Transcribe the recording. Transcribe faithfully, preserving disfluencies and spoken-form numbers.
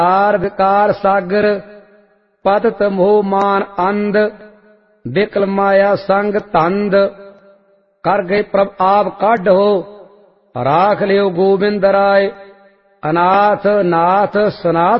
are विकार सागर पतत मोह मान अंध बिकल माया संग तंद कर गए प्रभ आप काढ़ हो राख लियो गोविंद राय अनाथ नाथ सनाथ